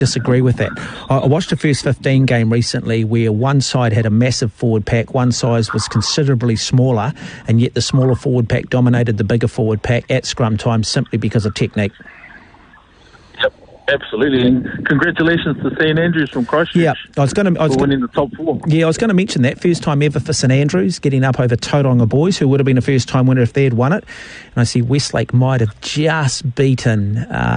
disagree with that. I watched the first 15 game recently where one side had a massive forward pack, one side was considerably smaller, and yet the smaller forward pack dominated the bigger forward pack at scrum time simply because of technique. Absolutely, and congratulations to St Andrews from Christchurch. Yeah, I was going to winning the top 4. Yeah, I was going to mention that first time ever for St Andrews, getting up over Tauranga Boys, who would have been a first time winner if they had won it. And I see Westlake might have just beaten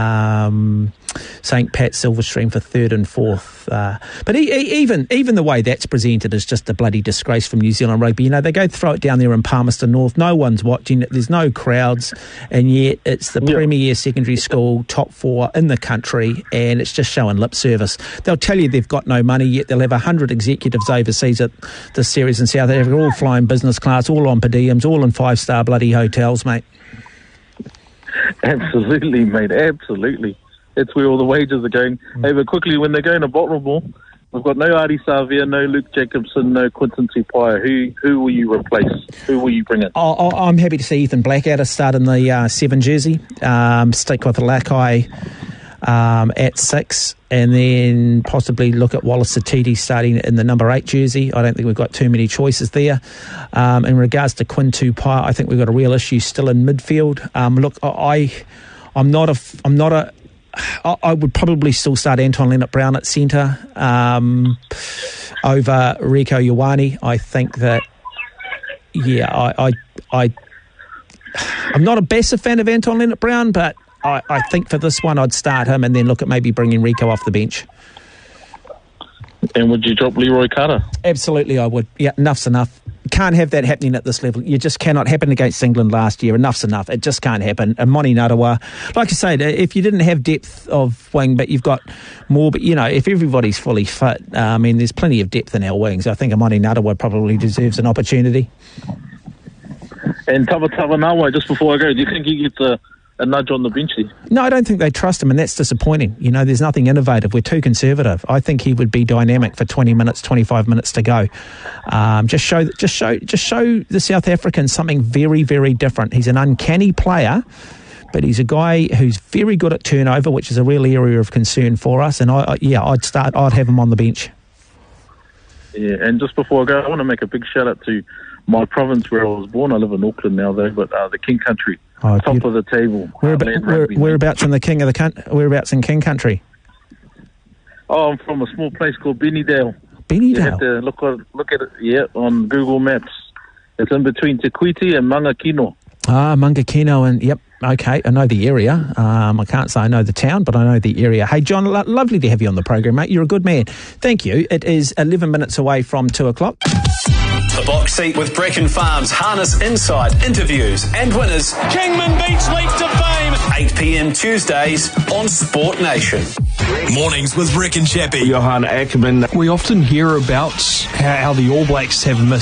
St Pat Silverstream for 3rd and 4th. But even the way that's presented is just a bloody disgrace from New Zealand rugby. You know, they go throw it down there in Palmerston North. No one's watching it. There's no crowds, and yet it's the premier secondary school, top 4 in the country. And it's just showing lip service. They'll tell you they've got no money, yet they'll have 100 executives overseas at this series in South Africa, all flying business class, all on per diems, all in 5-star bloody hotels, mate. Absolutely, mate, absolutely. That's where all the wages are going. Hey, but quickly, when they're going to Bottomable, we've got no Adi Savia, no Luke Jacobson, no Quinton Tupaia. Who will you replace? Who will you bring in? I'm happy to see Ethan Blackadder start in the 7 jersey, stick with Lakai at 6, and then possibly look at Wallace Satiti starting in the number 8 jersey. I don't think we've got too many choices there. In regards to Quinn Tupaia, I think we've got a real issue still in midfield. Look, I would probably still start Anton Leonard-Brown at centre over Rieko Ioane. I think that, I'm not a massive fan of Anton Leonard-Brown, but I think for this one I'd start him and then look at maybe bringing Rieko off the bench. And would you drop Leroy Carter? Absolutely I would. Yeah, enough's enough. Can't have that happening at this level. You just cannot. Happen against England last year. Enough's enough. It just can't happen. And Moni Narawa, like I say, if you didn't have depth of wing, but you've got more, but you know, if everybody's fully fit, there's plenty of depth in our wings. I think Moni Narawa probably deserves an opportunity. And Tawatawa Nawa, just before I go, do you think he gets a nudge on the bench there? No, I don't think they trust him, and that's disappointing. You know, there's nothing innovative. We're too conservative. I think he would be dynamic for 20 minutes, 25 minutes to go. Just show the South Africans something very, very different. He's an uncanny player, but he's a guy who's very good at turnover, which is a real area of concern for us. And I'd have him on the bench. Yeah, and just before I go, I want to make a big shout out to my province where I was born. I live in Auckland now, though, but the King Country, top of the table. Whereabouts in the King of the Whereabouts in King Country? Oh, I'm from a small place called Benidale. Benidale. You have to look at it, on Google Maps. It's in between Te Kuiti and Mangakino. Mangakino, and yep, okay, I know the area. I can't say I know the town, but I know the area. Hey, John, lovely to have you on the program, mate. You're a good man. Thank you. It is 11 minutes away from 2 o'clock. The Box Seat with Brecken Farms harness insight, interviews and winners. Kingman beats Leap to fame. 8 p.m. Tuesdays on Sport Nation. Mornings with Rick and Chappie. Johan Ackerman. We often hear about how the All Blacks have missed